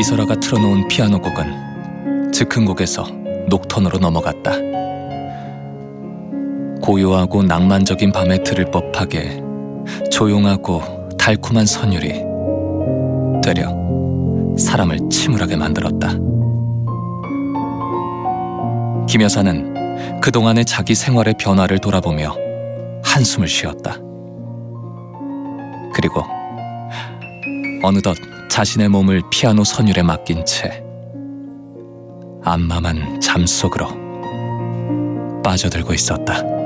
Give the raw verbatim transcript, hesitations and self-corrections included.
이설아가 틀어놓은 피아노 곡은 즉흥곡에서 녹턴으로 넘어갔다. 고요하고 낭만적인 밤에 들을 법하게 조용하고 달콤한 선율이 되려 사람을 침울하게 만들었다. 김 여사는 그동안의 자기 생활의 변화를 돌아보며 한숨을 쉬었다. 그리고 어느덧 자신의 몸을 피아노 선율에 맡긴 채 암맘한 잠 속으로 빠져들고 있었다.